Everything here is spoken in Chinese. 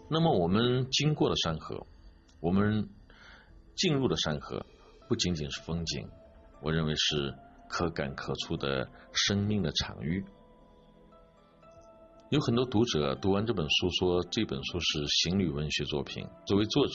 那么我们经过了山河，我们进入的山河不仅仅是风景，我认为是可感可触的生命的场域。有很多读者读完这本书说这本书是行旅文学作品，作为作者